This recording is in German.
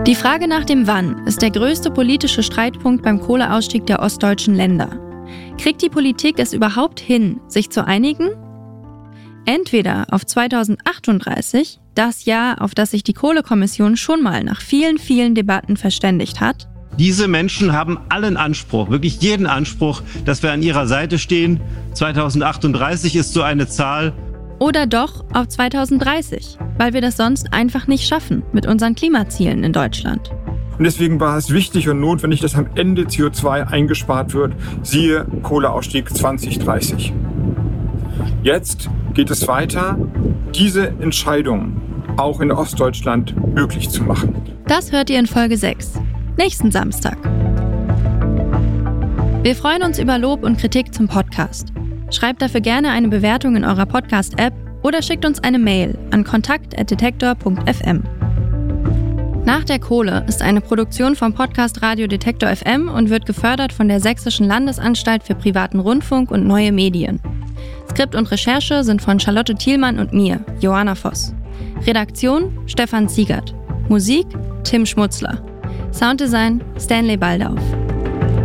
Die Frage nach dem Wann ist der größte politische Streitpunkt beim Kohleausstieg der ostdeutschen Länder. Kriegt die Politik es überhaupt hin, sich zu einigen? Entweder auf 2038, das Jahr, auf das sich die Kohlekommission schon mal nach vielen, vielen Debatten verständigt hat. Diese Menschen haben allen Anspruch, wirklich jeden Anspruch, dass wir an ihrer Seite stehen. 2038 ist so eine Zahl. Oder doch auf 2030, weil wir das sonst einfach nicht schaffen mit unseren Klimazielen in Deutschland. Und deswegen war es wichtig und notwendig, dass am Ende CO2 eingespart wird, siehe Kohleausstieg 2030. Jetzt geht es weiter, diese Entscheidung auch in Ostdeutschland möglich zu machen. Das hört ihr in Folge 6, nächsten Samstag. Wir freuen uns über Lob und Kritik zum Podcast. Schreibt dafür gerne eine Bewertung in eurer Podcast-App oder schickt uns eine Mail an kontakt@detektor.fm. Nach der Kohle ist eine Produktion vom Podcast Radio Detektor FM und wird gefördert von der Sächsischen Landesanstalt für privaten Rundfunk und neue Medien. Skript und Recherche sind von Charlotte Thielmann und mir, Johanna Voss. Redaktion Stefan Ziegert. Musik Tim Schmutzler. Sounddesign Stanley Baldauf.